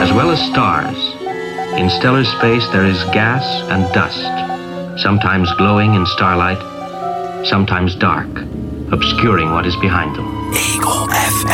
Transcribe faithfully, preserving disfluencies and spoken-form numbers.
as well as stars. In stellar space there is gas and dust, sometimes glowing in starlight, sometimes dark, obscuring what is behind them. Eagle F M.